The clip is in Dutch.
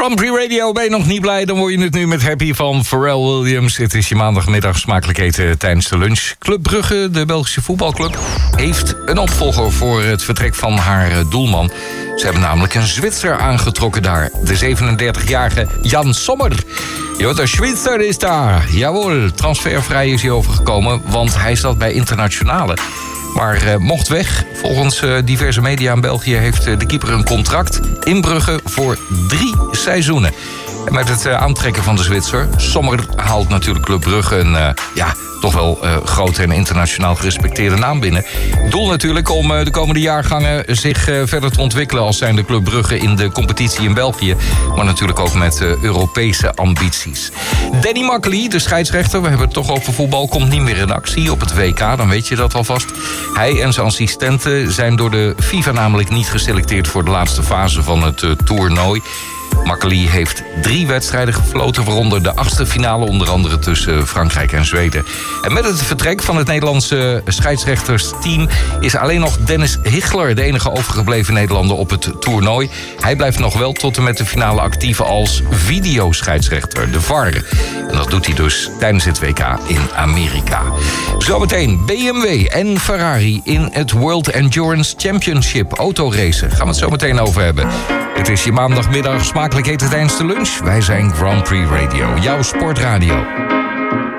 Grand Prix Radio, ben je nog niet blij? Dan word je het nu met Happy van Pharrell Williams. Het is je maandagmiddag smakelijk eten tijdens de lunch. Club Brugge, de Belgische voetbalclub, heeft een opvolger voor het vertrek van haar doelman. Ze hebben namelijk een Zwitser aangetrokken daar. De 37-jarige Jan Sommer. De Zwitser is daar. Jawohl, transfervrij is hij overgekomen, want hij zat bij Internationale. Maar mocht weg. Volgens diverse media in België heeft de keeper een contract in Brugge voor 3 seizoenen. En met het aantrekken van de Zwitser, Sommer haalt natuurlijk Club Brugge een toch wel grote en internationaal gerespecteerde naam binnen. Doel natuurlijk om de komende jaargangen zich verder te ontwikkelen als zijnde Club Brugge in de competitie in België. Maar natuurlijk ook met Europese ambities. Danny Makkely, de scheidsrechter, we hebben het toch over voetbal, komt niet meer in actie op het WK, dan weet je dat alvast. Hij en zijn assistenten zijn door de FIFA namelijk niet geselecteerd voor de laatste fase van het toernooi. Makkely heeft 3 wedstrijden gefloten, waaronder de 8e finale, onder andere tussen Frankrijk en Zweden. En met het vertrek van het Nederlandse scheidsrechtersteam is alleen nog Dennis Hichler de enige overgebleven Nederlander op het toernooi. Hij blijft nog wel tot en met de finale actief als videoscheidsrechter, de VAR. En dat doet hij dus tijdens het WK in Amerika. Zometeen BMW en Ferrari in het World Endurance Championship autoracen. Gaan we het zo meteen over hebben. Het is je maandagmiddag smakelijk eten tijdens de lunch. Wij zijn Grand Prix Radio, jouw sportradio.